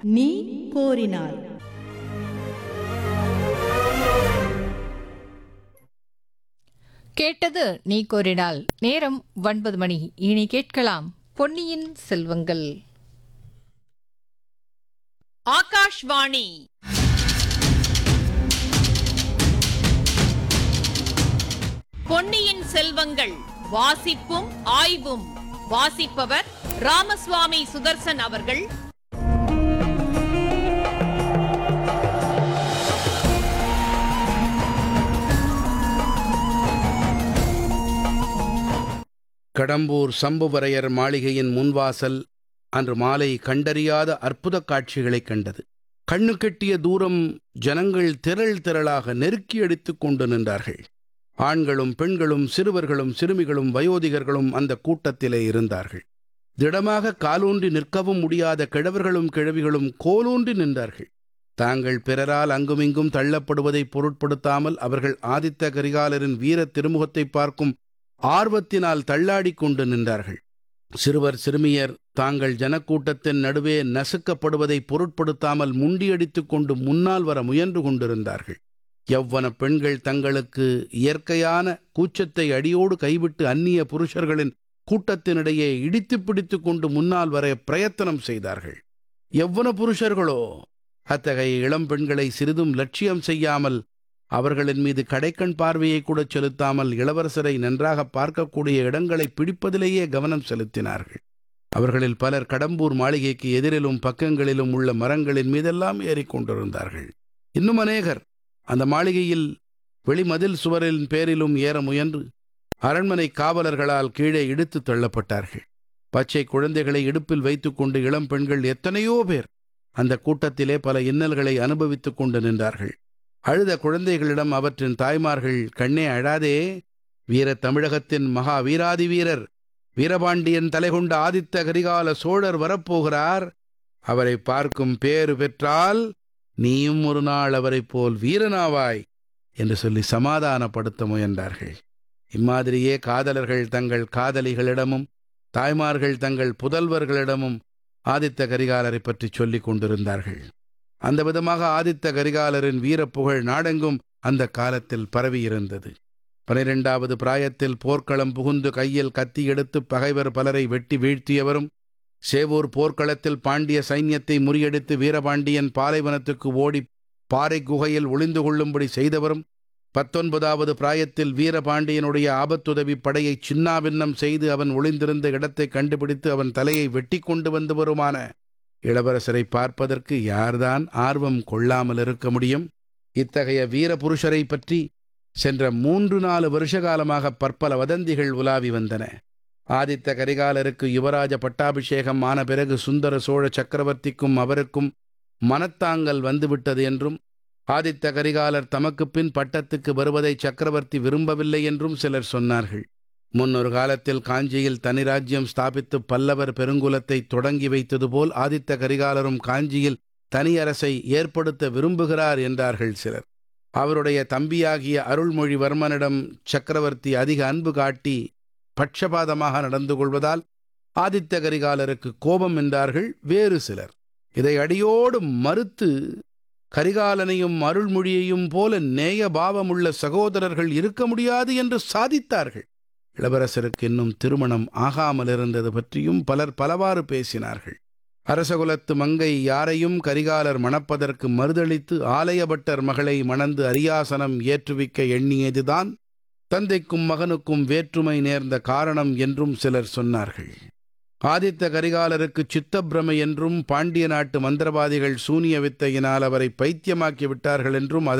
நீ கோரினாய். கேட்டது நீ கோரினால். நேரம் 9 மணி. இனி கேட்கலாம் பொன்னியின் செல்வங்கள். ஆகாஷ்வாணி பொன்னியின் செல்வங்கள் வாசிப்பும் ஆய்வும். வாசிப்பவர் ராமசுவாமி சுதர்சன் அவர்கள். கடம்பூர் சம்புவரையர் மாளிகையின் முன்வாசல் அன்று மாலை கண்டறியாத அற்புதக் காட்சிகளைக் கண்டது. கண்ணு கெட்டிய தூரம் ஜனங்கள் திரள் திரளாக நெருக்கி அடித்துக் கொண்டு நின்றார்கள். ஆண்களும் பெண்களும் சிறுவர்களும் சிறுமிகளும் வயோதிகர்களும் அந்த கூட்டத்திலே இருந்தார்கள். திடமாக காலூன்றி நிற்கவும் முடியாத கிழவர்களும் கிழவிகளும் கோலூன்றி நின்றார்கள். தாங்கள் பிறரால் அங்குமிங்கும் தள்ளப்படுவதை பொருட்படுத்தாமல் அவர்கள் ஆதித்த கரிகாலரின் வீர திருமுகத்தை பார்க்கும் ஆர்வத்தினால் தள்ளாடிக் கொண்டு நின்றார்கள். சிறுவர் சிறுமியர் தாங்கள் ஜனக்கூட்டத்தின் நடுவே நசுக்கப்படுவதை பொருட்படுத்தாமல் முண்டியடித்துக் கொண்டு முன்னால் வர முயன்று கொண்டிருந்தார்கள். யவ்வன பெண்கள் தங்களுக்கு இயற்கையான கூச்சத்தை அடியோடு கைவிட்டு அந்நிய புருஷர்களின் கூட்டத்தினிடையே இடித்து பிடித்து கொண்டு முன்னால் வர பிரயத்தனம் செய்தார்கள். யவ்வன புருஷர்களோ அத்தகைய இளம் பெண்களை சிறிதும் லட்சியம் செய்யாமல், அவர்களின் மீது கடைக்கண் பார்வையை கூட செலுத்தாமல் இளவரசரை நன்றாக பார்க்கக்கூடிய இடங்களை பிடிப்பதிலேயே கவனம் செலுத்தினார்கள். அவர்களில் பலர் கடம்பூர் மாளிகைக்கு எதிரிலும் பக்கங்களிலும் உள்ள மரங்களின் மீதெல்லாம் ஏறிக்கொண்டிருந்தார்கள். இன்னும் அநேகர் அந்த மாளிகையில் வெளிமதில் சுவரின் பேரிலும் ஏற முயன்று அரண்மனை காவலர்களால் கீழே இழுத்து தள்ளப்பட்டார்கள். பச்சை குழந்தைகளை இடுப்பில் வைத்துக்கொண்டு இளம் பெண்கள் எத்தனையோ பேர் அந்த கூட்டத்திலே பல இன்னல்களை அனுபவித்துக் கொண்டு நின்றார்கள். அழுத குழந்தைகளிடம் அவற்றின் தாய்மார்கள், கண்ணே அழாதே, வீர தமிழகத்தின் மகா வீராதி வீரர் வீரபாண்டியன் தலைகொண்ட ஆதித்த கரிகால சோழர் வரப்போகிறார். அவரை பார்க்கும் பேறு பெற்றால் நீயும் ஒரு நாள் அவரைப் போல் வீரனாவாய் என்று சொல்லி சமாதானப்படுத்த முயன்றார்கள். இம்மாதிரியே காதலர்கள் தங்கள் காதலிகளிடமும் தாய்மார்கள் தங்கள் புதல்வர்களிடமும் ஆதித்த கரிகாலரை பற்றி சொல்லிக் கொண்டிருந்தார்கள். அந்த விதமாக ஆதித்த கரிகாலரின் வீரப்புகழ் நாடெங்கும் அந்த காலத்தில் பரவியிருந்தது. 12வது பிராயத்தில் போர்க்களம் புகுந்து கையில் கத்தி எடுத்து பகைவர் பலரை வெட்டி வீழ்த்தியவரும், சேவூர் போர்க்களத்தில் பாண்டிய சைன்யத்தை முறியடித்து வீரபாண்டியன் பாலைவனத்துக்கு ஓடி பாறை குகையில் ஒளிந்து கொள்ளும்படி செய்தவரும், 19வது பிராயத்தில் வீரபாண்டியனுடைய ஆபத்துதவி படையை சின்னாபின்னம் செய்து அவன் ஒளிந்திருந்த இடத்தை கண்டுபிடித்து அவன் தலையை வெட்டி கொண்டு வந்தவருமான இளவரசரை பார்ப்பதற்கு யார்தான் ஆர்வம் கொள்ளாமல் இருக்க முடியும்? இத்தகைய வீர புருஷரை பற்றி சென்ற 3-4 வருஷ காலமாக பற்பல வதந்திகள் உலாவி வந்தன. ஆதித்த கரிகாலருக்கு யுவராஜ பட்டாபிஷேகம் ஆன பிறகு சுந்தர சோழ சக்கரவர்த்திக்கும் அவருக்கும் மனத்தாங்கல் வந்துவிட்டது என்றும், ஆதித்த கரிகாலர் தமக்கு பின் பட்டத்துக்கு வருவதை சக்கரவர்த்தி விரும்பவில்லை என்றும் சிலர் சொன்னார்கள். முன்னொரு காலத்தில் காஞ்சியில் தனி ராஜ்யம் ஸ்தாபித்து பல்லவர் பெருங்குலத்தை தொடங்கி வைத்தது போல் ஆதித்த கரிகாலரும் காஞ்சியில் தனி அரசை ஏற்படுத்த விரும்புகிறார் என்றார்கள் சிலர். அவருடைய தம்பியாகிய அருள்மொழிவர்மனிடம் சக்கரவர்த்தி அதிக அன்பு காட்டி பட்சபாதமாக நடந்து கொள்வதால் ஆதித்த கரிகாலருக்கு கோபம் என்றார்கள் வேறு சிலர். இதை அடியோடு மறுத்து கரிகாலனையும் அருள்மொழியையும் போல நேய பாவமுள்ள சகோதரர்கள் இருக்க முடியாது என்று சாதித்தார்கள். இளவரசருக்கு இன்னும் திருமணம் ஆகாமல் இருந்தது பற்றியும் பலர் பலவாறு பேசினார்கள். அரசகுலத்து மங்கை யாரையும் கரிகாலர் மணப்பதற்கு மறுதளித்து ஆலயபட்டர் மகளை மணந்து அரியாசனம் ஏற்றுவிக்க எண்ணியதுதான் தந்தைக்கும் மகனுக்கும் வேற்றுமை நேர்ந்த காரணம் என்றும் சிலர் சொன்னார்கள். ஆதித்த கரிகாலருக்கு சித்தப்பிரமை என்றும், பாண்டிய நாட்டு மந்திரவாதிகள் சூனிய வித்தையினால் அவரை பைத்தியமாக்கி விட்டார்கள் என்றும்,